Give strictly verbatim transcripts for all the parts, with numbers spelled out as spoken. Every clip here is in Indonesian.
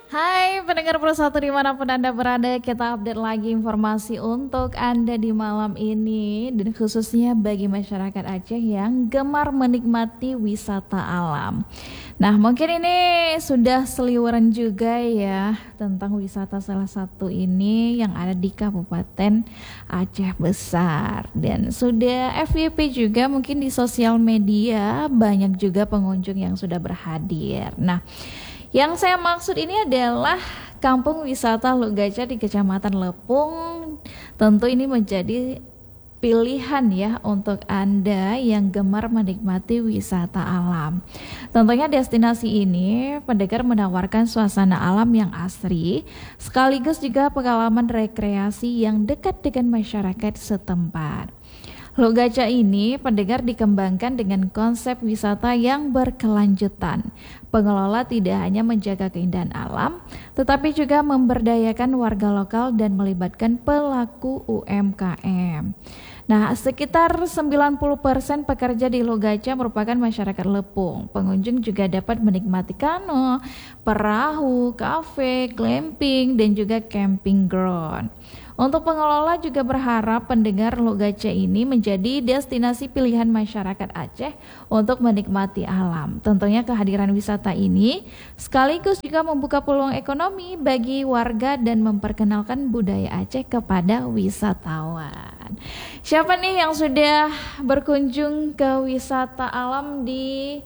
Hai pendengar Pro satu dimanapun Anda berada, kita update lagi informasi untuk Anda di malam ini dan khususnya bagi masyarakat Aceh yang gemar menikmati wisata alam. Nah mungkin ini sudah seliweran juga ya tentang wisata salah satu ini yang ada di Kabupaten Aceh Besar, dan sudah F Y P juga mungkin di sosial media banyak juga pengunjung yang sudah berhadir. Nah yang saya maksud ini adalah Kampung Wisata Luk Gajah di Kecamatan Lepung. Tentu ini menjadi pilihan ya untuk Anda yang gemar menikmati wisata alam. Tentunya destinasi ini pendengar menawarkan suasana alam yang asri, sekaligus juga pengalaman rekreasi yang dekat dengan masyarakat setempat. Luk Gajah ini pendengar dikembangkan dengan konsep wisata yang berkelanjutan. Pengelola tidak hanya menjaga keindahan alam, tetapi juga memberdayakan warga lokal dan melibatkan pelaku U M K M. Nah, sekitar sembilan puluh persen pekerja di Luk Gajah merupakan masyarakat Lepung. Pengunjung juga dapat menikmati kano, perahu, kafe, glamping, dan juga camping ground. Untuk pengelola juga berharap pendengar Luk Gajah ini menjadi destinasi pilihan masyarakat Aceh untuk menikmati alam. Tentunya kehadiran wisata ini sekaligus juga membuka peluang ekonomi bagi warga dan memperkenalkan budaya Aceh kepada wisatawan. Siapa nih yang sudah berkunjung ke wisata alam di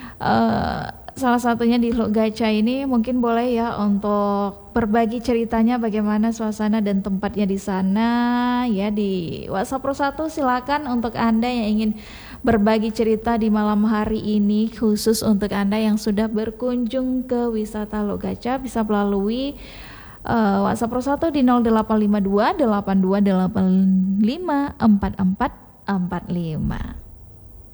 uh, salah satunya di Luk Gajah ini, mungkin boleh ya untuk berbagi ceritanya bagaimana suasana dan tempatnya di sana ya di WhatsApp Pro satu. Silakan untuk Anda yang ingin berbagi cerita di malam hari ini, khusus untuk Anda yang sudah berkunjung ke wisata Luk Gajah, bisa melalui uh, WhatsApp Pro satu di nol delapan lima dua delapan dua delapan lima empat empat empat lima.